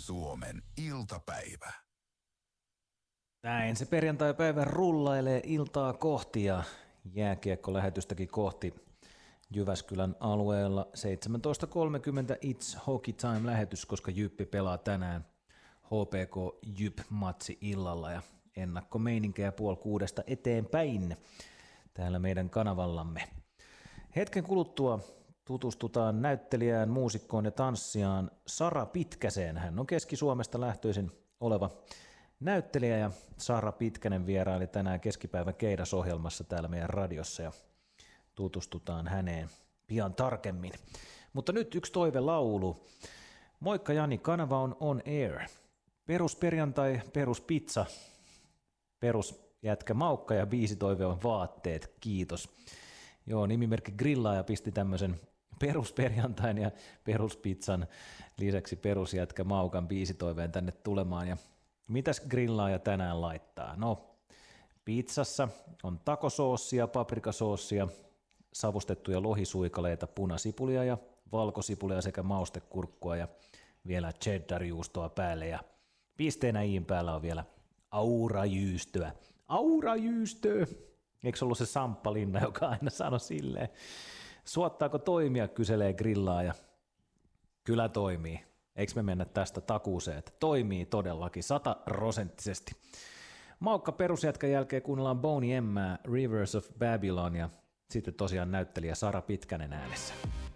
Suomen iltapäivä. Näin se perjantai-päivä rullailee iltaa kohti ja jääkiekko-lähetystäkin kohti. Jyväskylän alueella 17.30 It's Hockey Time-lähetys, koska Jyppi pelaa tänään HPK Jyp-matsi illalla ja ennakkomeininkiä 5:30 eteenpäin täällä meidän kanavallamme. Hetken kuluttua tutustutaan näyttelijään, muusikkoon ja tanssijaan Sara Pitkäseen. Hän on Keski-Suomesta lähtöisin oleva näyttelijä ja Sara Pitkänen vieraili tänään keskipäivän Keidas-ohjelmassa täällä meidän radiossa ja tutustutaan häneen pian tarkemmin. Mutta nyt yksi toivelaulu. Moikka Jani, kanava on air. Perusperjantai, peruspizza, perusjätkä maukka ja biisitoive on vaatteet, kiitos. Joo, nimimerkki Grillaaja pisti tämmöisen perusperjantain ja peruspizzan lisäksi perusjätkä maukan biisitoiveen tänne tulemaan. Ja mitäs Grillaaja tänään laittaa? No, pizzassa on takosoossia, paprikasoossia, savustettuja lohisuikaleita, punasipulia ja valkosipulia sekä maustekurkkua ja vielä cheddar-juustoa päälle. Ja pisteenä iin päällä on vielä aurajyystöä. Aurajyystöä! Eikö se ollut se Samppa Linna, joka aina sanoi silleen? Suottaako toimia, kyselee Grillaaja. Kyllä toimii. Eikö me mennä tästä takuuseen, että toimii todellakin 100%. Maukka perusjätkän jälkeen kuunnellaan Boney M:ää, Rivers of Babylon ja sitten tosiaan näyttelijä Sara Pitkänen äänessä.